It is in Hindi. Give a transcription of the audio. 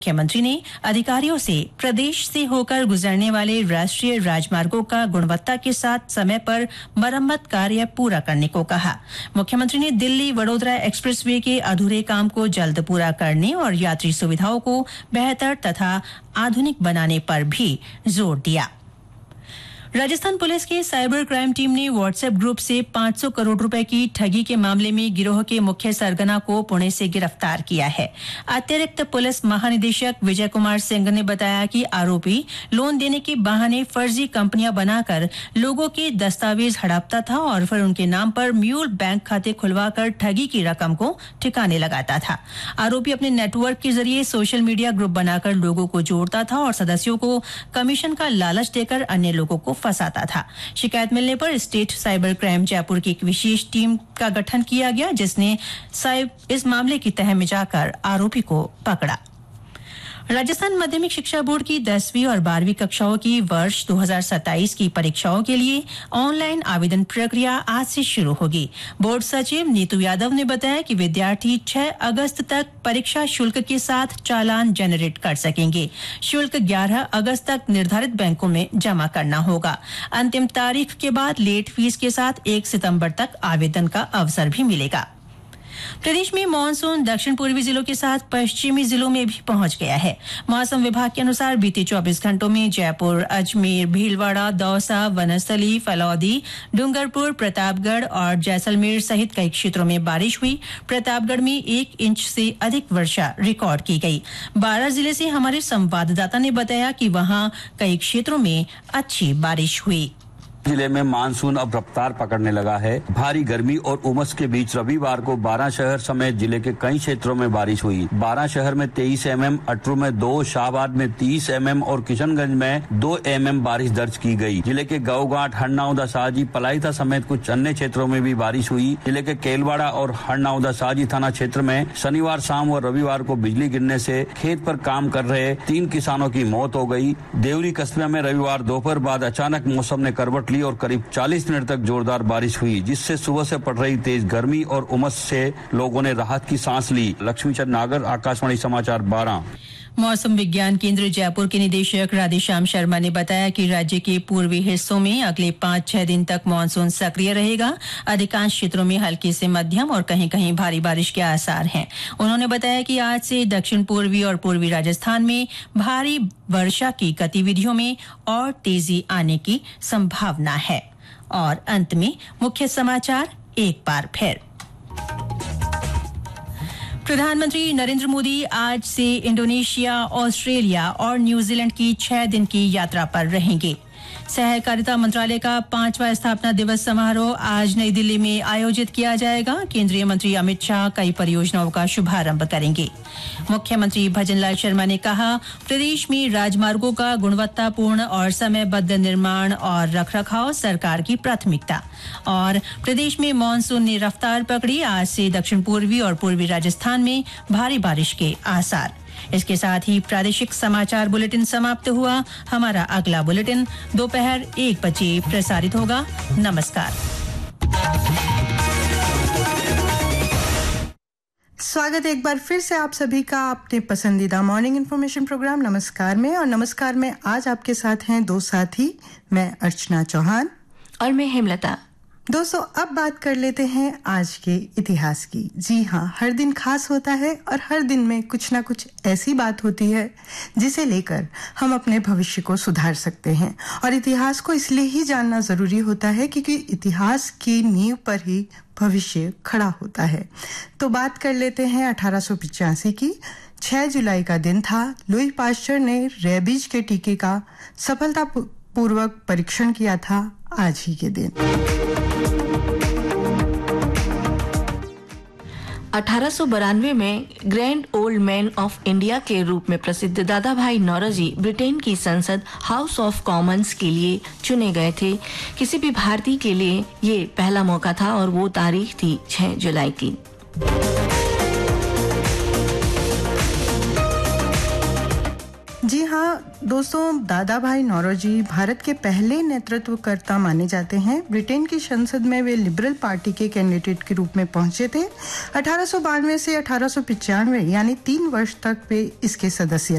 मुख्यमंत्री ने अधिकारियों से प्रदेश से होकर गुजरने वाले राष्ट्रीय राजमार्गों का गुणवत्ता के साथ समय पर मरम्मत कार्य पूरा करने को कहा। मुख्यमंत्री ने दिल्ली वडोदरा एक्सप्रेसवे के अधूरे काम को जल्द पूरा करने और यात्री सुविधाओं को बेहतर तथा आधुनिक बनाने पर भी जोर दिया। राजस्थान पुलिस की साइबर क्राइम टीम ने व्हाट्सएप ग्रुप से 500 करोड़ रुपए की ठगी के मामले में गिरोह के मुख्य सरगना को पुणे से गिरफ्तार किया है। अतिरिक्त पुलिस महानिदेशक विजय कुमार सिंह ने बताया कि आरोपी लोन देने के बहाने फर्जी कंपनियां बनाकर लोगों के दस्तावेज हड़पता था और फिर उनके नाम पर म्यूल बैंक खाते खुलवाकर ठगी की रकम को ठिकाने लगाता था। आरोपी अपने नेटवर्क के जरिए सोशल मीडिया ग्रुप बनाकर लोगों को जोड़ता था और सदस्यों को कमीशन का लालच देकर अन्य लोगों को फंसाता था। शिकायत मिलने पर स्टेट साइबर क्राइम जयपुर की एक विशेष टीम का गठन किया गया, जिसने इस मामले की तह में जाकर आरोपी को पकड़ा। राजस्थान माध्यमिक शिक्षा बोर्ड की 10वीं और 12वीं कक्षाओं की वर्ष 2027 की परीक्षाओं के लिए ऑनलाइन आवेदन प्रक्रिया आज से शुरू होगी। बोर्ड सचिव नीतू यादव ने बताया कि विद्यार्थी 6 अगस्त तक परीक्षा शुल्क के साथ चालान जनरेट कर सकेंगे। शुल्क 11 अगस्त तक निर्धारित बैंकों में जमा करना होगा। अंतिम तारीख के बाद लेट फीस के साथ 1 सितंबर तक आवेदन का अवसर भी मिलेगा। प्रदेश में मानसून दक्षिण पूर्वी जिलों के साथ पश्चिमी जिलों में भी पहुंच गया है। मौसम विभाग के अनुसार बीते 24 घंटों में जयपुर, अजमेर, भीलवाड़ा, दौसा, वनस्थली, फलौदी, डूंगरपुर, प्रतापगढ़ और जैसलमेर सहित कई क्षेत्रों में बारिश हुई। प्रतापगढ़ में 1 इंच से अधिक वर्षा रिकॉर्ड की गई। 12 जिले से हमारे संवाददाता ने बताया कि वहां कई क्षेत्रों में अच्छी बारिश हुई। जिले में मानसून अब रफ्तार पकड़ने लगा है। भारी गर्मी और उमस के बीच रविवार को 12 शहर समेत जिले के कई क्षेत्रों में बारिश हुई। 12 शहर में 23 mm, अटरू में 2, शाहबाद में 30 mm और किशनगंज में 2 mm बारिश दर्ज की गई। जिले के गांव-घाट, हरनाउदा, साजी, पलाईथा समेत कुछ अन्य क्षेत्रों में भी बारिश हुई। जिले के केलवाड़ा और हरनाउदा साजी थाना क्षेत्र में शनिवार शाम और रविवार को बिजली गिरने से खेत पर काम कर रहे 3 किसानों की मौत हो गई। देवरी कस्बे में रविवार दोपहर बाद अचानक मौसम ने करवट ली और करीब 40 मिनट तक जोरदार बारिश हुई, जिससे सुबह से पड़ रही तेज गर्मी और उमस से लोगों ने राहत की सांस ली। लक्ष्मीचंद नागर, आकाशवाणी समाचार 12। मौसम विज्ञान केंद्र जयपुर के निदेशक राधेश्याम शर्मा ने बताया कि राज्य के पूर्वी हिस्सों में अगले 5-6 दिन तक मानसून सक्रिय रहेगा। अधिकांश क्षेत्रों में हल्की से मध्यम और कहीं-कहीं भारी बारिश के आसार हैं। उन्होंने बताया कि आज से दक्षिण पूर्वी और पूर्वी राजस्थान में भारी वर्षा की गतिविधियों में और तेजी आने की संभावना है। और अंत में मुख्य समाचार एक बार फिर। प्रधानमंत्री नरेंद्र मोदी आज से इंडोनेशिया, ऑस्ट्रेलिया और न्यूजीलैंड की 6 दिन की यात्रा पर रहेंगे। सहकारिता मंत्रालय का 5वां स्थापना दिवस समारोह आज नई दिल्ली में आयोजित किया जाएगा। केंद्रीय मंत्री अमित शाह कई परियोजनाओं का शुभारंभ करेंगे। मुख्यमंत्री भजनलाल शर्मा ने कहा, प्रदेश में राजमार्गों का गुणवत्तापूर्ण और समयबद्ध निर्माण और रखरखाव सरकार की प्राथमिकता। और प्रदेश में मानसून ने रफ्तार पकड़ी, आज से दक्षिण पूर्वी और पूर्वी राजस्थान में भारी बारिश के आसार। इसके साथ ही प्रादेशिक समाचार बुलेटिन समाप्त हुआ। हमारा अगला बुलेटिन दोपहर 1 बजे प्रसारित होगा। नमस्कार। स्वागत एक बार फिर से आप सभी का अपने पसंदीदा मॉर्निंग इन्फॉर्मेशन प्रोग्राम नमस्कार में। और नमस्कार में आज आपके साथ हैं 2 साथी, मैं अर्चना चौहान और मैं हेमलता। दोस्तों, अब बात कर लेते हैं आज के इतिहास की। जी हाँ, हर दिन खास होता है और हर दिन में कुछ ना कुछ ऐसी बात होती है जिसे लेकर हम अपने भविष्य को सुधार सकते हैं। और इतिहास को इसलिए ही जानना जरूरी होता है क्योंकि इतिहास की नींव पर ही भविष्य खड़ा होता है। तो बात कर लेते हैं 1885 की। 6 जुलाई का दिन था। लुई पाश्चर ने रेबीज के टीके का सफलतापूर्वक परीक्षण किया था आज ही के दिन। 1892 में grand old man of India के रूप में प्रसिद्ध दादा भाई नौरोजी ब्रिटेन की संसद हाउस ऑफ कॉमन्स के लिए चुने गए थे। किसी भी भारतीय के लिए ये पहला मौका था और वो तारीख थी 6 जुलाई की। जी हाँ दोस्तों, दादा भाई नौरोजी भारत के पहले नेतृत्वकर्ता माने जाते हैं। ब्रिटेन की संसद में वे लिबरल पार्टी के कैंडिडेट के रूप में पहुंचे थे। 1892 से 1895 यानी 3 वर्ष तक वे इसके सदस्य